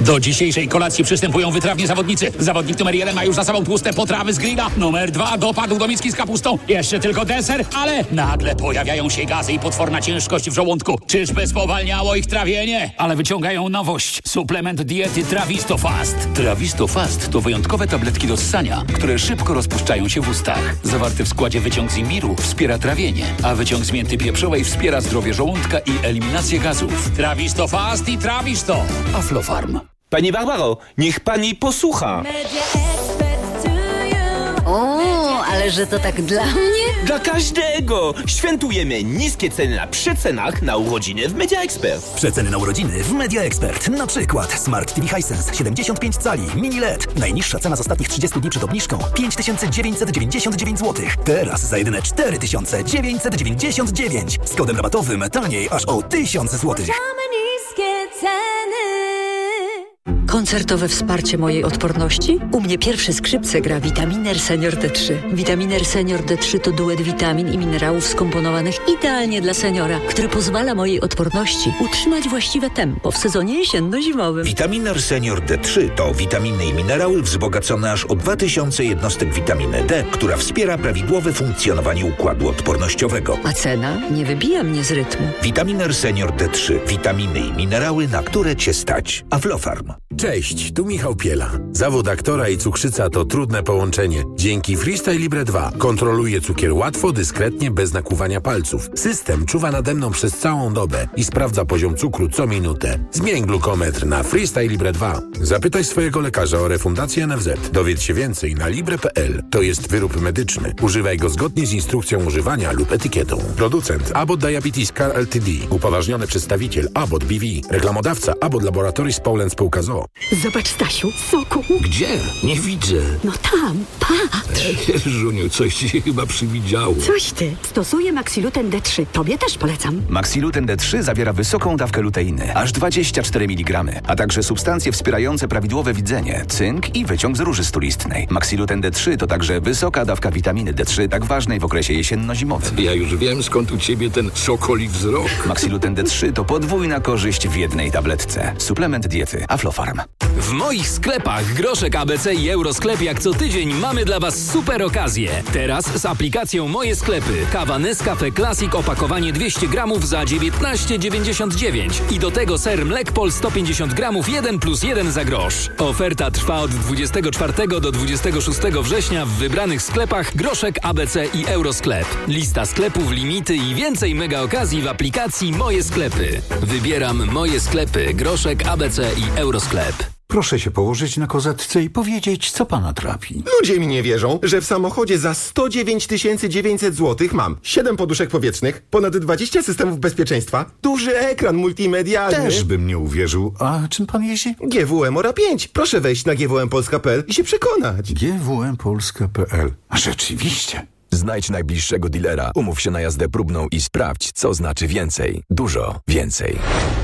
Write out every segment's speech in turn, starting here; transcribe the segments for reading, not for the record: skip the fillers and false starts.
Do dzisiejszej kolacji przystępują wytrawnie zawodnicy. Zawodnik numer 1 ma już za sobą tłuste potrawy z grilla. Numer 2 dopadł do miski z kapustą. Jeszcze tylko deser, ale nagle pojawiają się gazy i potworna ciężkość w żołądku. Czyżby spowalniało ich trawienie? Ale wyciągają nowość. Suplement diety Trawisto Fast. Trawisto Fast to wyjątkowe tabletki do ssania, które szybko rozpuszczają się w ustach. Zawarty w składzie wyciąg z imbiru wspiera trawienie, a wyciąg z mięty pieprzowej wspiera zdrowie żołądka i eliminację gazów. Trawisto Fast i Trawisto. Aflofarm. Pani Barbaro, niech pani posłucha. O, ale że to tak dla mnie? Dla każdego! Świętujemy niskie ceny na przecenach na urodziny w Media Expert. Przeceny na urodziny w Media Expert. Na przykład Smart TV Hisense 75 cali, mini LED. Najniższa cena z ostatnich 30 dni przed obniżką 5999 zł. Teraz za jedyne 4999. Z kodem rabatowym taniej aż o 1000 zł. Same niskie ceny. Koncertowe wsparcie mojej odporności? U mnie pierwsze skrzypce gra Vitaminer Senior D3. Vitaminer Senior D3 to duet witamin i minerałów skomponowanych idealnie dla seniora, który pozwala mojej odporności utrzymać właściwe tempo w sezonie jesienno-zimowym. Vitaminer Senior D3 to witaminy i minerały wzbogacone aż o 2000 jednostek witaminy D, która wspiera prawidłowe funkcjonowanie układu odpornościowego. A cena nie wybija mnie z rytmu. Vitaminer Senior D3. Witaminy i minerały, na które Cię stać. Aflofarm. Cześć, tu Michał Piela. Zawód aktora i cukrzyca to trudne połączenie. Dzięki Freestyle Libre 2 kontroluję cukier łatwo, dyskretnie, bez nakłuwania palców. System czuwa nade mną przez całą dobę i sprawdza poziom cukru co minutę. Zmień glukometr na Freestyle Libre 2. Zapytaj swojego lekarza o refundację NFZ. Dowiedz się więcej na libre.pl. To jest wyrób medyczny. Używaj go zgodnie z instrukcją używania lub etykietą. Producent Abbott Diabetes Care Ltd. Upoważniony przedstawiciel Abbott BV. Reklamodawca Abbott Laboratories Poland Spółka z o.o. Zobacz, Stasiu, soku. Gdzie? Nie widzę. No tam, patrz. Żuniu, coś ci się chyba przywidziało. Coś ty. Stosuję Maxiluten D3. Tobie też polecam. Maxiluten D3 zawiera wysoką dawkę luteiny, aż 24 mg, a także substancje wspierające prawidłowe widzenie, cynk i wyciąg z róży stulistnej. Maxiluten D3 to także wysoka dawka witaminy D3, tak ważnej w okresie jesienno-zimowym. Ja już wiem, skąd u ciebie ten sokoli wzrok. Maxiluten D3 to podwójna korzyść w jednej tabletce. Suplement diety Aflofarm. W moich sklepach Groszek ABC i Eurosklep jak co tydzień mamy dla Was super okazje. Teraz z aplikacją Moje Sklepy. Kawa Nescafe Classic opakowanie 200 gramów za 19,99 i do tego ser Mlekpol 150 gramów 1+1 za grosz. Oferta trwa od 24 do 26 września w wybranych sklepach Groszek ABC i Eurosklep. Lista sklepów, limity i więcej mega okazji w aplikacji Moje Sklepy. Wybieram Moje Sklepy, Groszek ABC i Eurosklep. Proszę się położyć na kozetce i powiedzieć, co pana trapi. Ludzie mi nie wierzą, że w samochodzie za 109 900 zł mam 7 poduszek powietrznych, ponad 20 systemów bezpieczeństwa, duży ekran multimedialny. Też bym nie uwierzył. A czym pan jeździ? GWM Ora 5. Proszę wejść na gwmpolska.pl i się przekonać. gwmpolska.pl. A rzeczywiście. Znajdź najbliższego dealera, umów się na jazdę próbną i sprawdź, co znaczy więcej. Dużo więcej.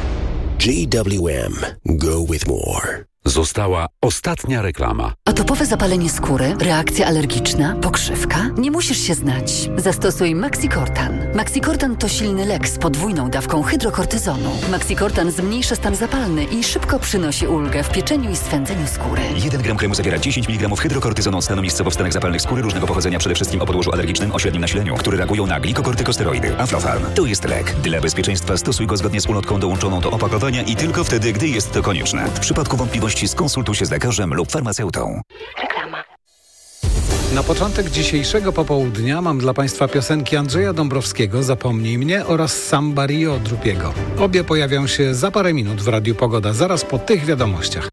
GWM. Go with more. Została ostatnia reklama. Atopowe zapalenie skóry, reakcja alergiczna, pokrzywka? Nie musisz się znać. Zastosuj Maxicortan. Maxicortan to silny lek z podwójną dawką hydrokortyzonu. Maxicortan zmniejsza stan zapalny i szybko przynosi ulgę w pieczeniu i swędzeniu skóry. 1 gram kremu zawiera 10 mg hydrokortyzonu od stanu miejscowo w stanach zapalnych skóry różnego pochodzenia, przede wszystkim o podłożu alergicznym o średnim nasileniu, które reagują na glikokortykosteroidy. Aflofarm to jest lek. Dla bezpieczeństwa stosuj go zgodnie z ulotką dołączoną do opakowania i tylko wtedy, gdy jest to konieczne. W przypadku wątpliwości skonsultuj się z lekarzem lub farmaceutą. Reklama. Na początek dzisiejszego popołudnia mam dla Państwa piosenki Andrzeja Dąbrowskiego Zapomnij mnie oraz Samba Rio Drupiego. Obie pojawią się za parę minut w Radiu Pogoda, zaraz po tych wiadomościach.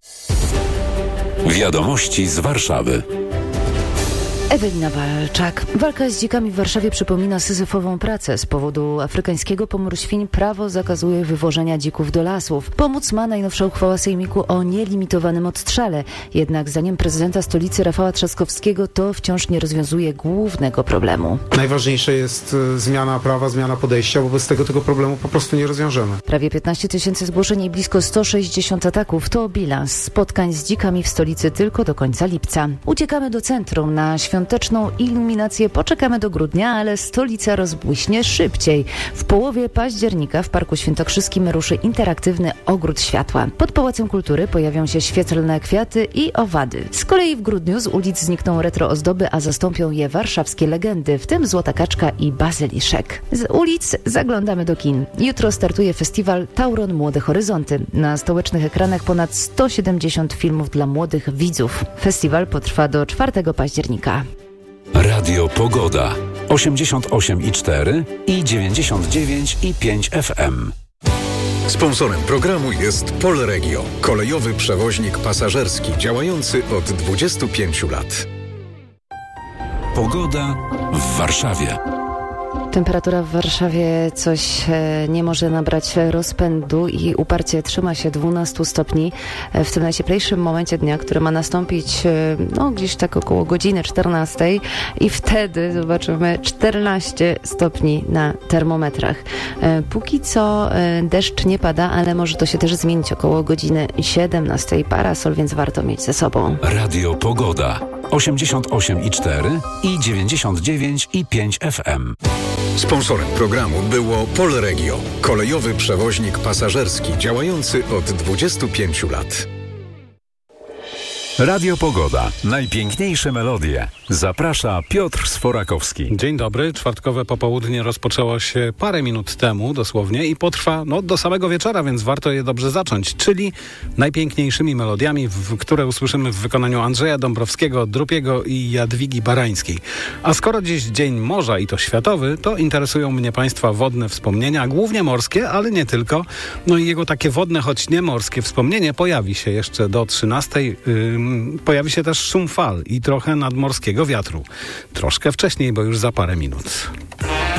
Wiadomości z Warszawy. Ewelina Walczak. Walka z dzikami w Warszawie przypomina syzyfową pracę. Z powodu afrykańskiego pomoru świń prawo zakazuje wywożenia dzików do lasów. Pomóc ma najnowsza uchwała Sejmiku o nielimitowanym odstrzale. Jednak zdaniem prezydenta stolicy Rafała Trzaskowskiego to wciąż nie rozwiązuje głównego problemu. Najważniejsze jest zmiana prawa, zmiana podejścia, bo bez tego problemu po prostu nie rozwiążemy. Prawie 15 000 zgłoszeń i blisko 160 ataków to bilans spotkań z dzikami w stolicy tylko do końca lipca. Uciekamy do centrum na świąteczny skuteczną iluminację poczekamy do grudnia, ale stolica rozbłyśnie szybciej. W połowie października w Parku Świętokrzyskim ruszy interaktywny ogród światła. Pod Pałacem Kultury pojawią się świetlne kwiaty i owady. Z kolei w grudniu z ulic znikną retro ozdoby, a zastąpią je warszawskie legendy, w tym Złota Kaczka i Bazyliszek. Z ulic zaglądamy do kin. Jutro startuje festiwal Tauron Młode Horyzonty. Na stołecznych ekranach ponad 170 filmów dla młodych widzów. Festiwal potrwa do 4 października. Radio Pogoda 88,4 i 99,5 FM. Sponsorem programu jest Polregio, kolejowy przewoźnik pasażerski działający od 25 lat. Pogoda w Warszawie. Temperatura w Warszawie coś nie może nabrać rozpędu i uparcie trzyma się 12 stopni w tym najcieplejszym momencie dnia, który ma nastąpić gdzieś tak około godziny 14 i wtedy zobaczymy 14 stopni na termometrach. Póki co deszcz nie pada, ale może to się też zmienić około godziny 17. Parasol, więc warto mieć ze sobą. Radio Pogoda 88,4 i 99,5 FM. Sponsorem programu było Polregio, kolejowy przewoźnik pasażerski działający od 25 lat. Radio Pogoda. Najpiękniejsze melodie. Zaprasza Piotr Sforakowski. Dzień dobry. Czwartkowe popołudnie rozpoczęło się parę minut temu dosłownie i potrwa do samego wieczora, więc warto je dobrze zacząć. Czyli najpiękniejszymi melodiami, które usłyszymy w wykonaniu Andrzeja Dąbrowskiego, Drupiego i Jadwigi Barańskiej. A skoro dziś Dzień Morza i to światowy, to interesują mnie Państwa wodne wspomnienia, głównie morskie, ale nie tylko. No i jego takie wodne, choć nie morskie wspomnienie pojawi się jeszcze do 13. Pojawi się też szum fal i trochę nadmorskiego wiatru. Troszkę wcześniej, bo już za parę minut.